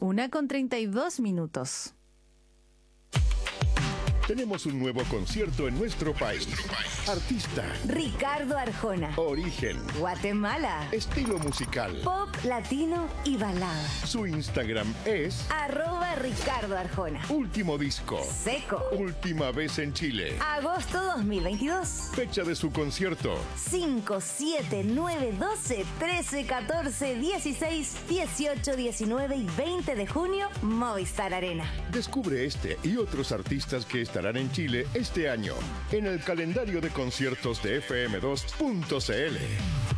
1:32. Tenemos un nuevo concierto en nuestro país. Artista: Ricardo Arjona. Origen: Guatemala. Estilo musical: Pop, latino y balada. Su Instagram es @Ricardo Arjona. Último disco: Seco. Última vez en Chile. Agosto 2022. Fecha de su concierto: 5, 7, 9, 12, 13, 14, 16, 18, 19 y 20 de junio, Movistar Arena. Descubre este y otros artistas que estarán en Chile este año en el calendario de conciertos de fm2.cl.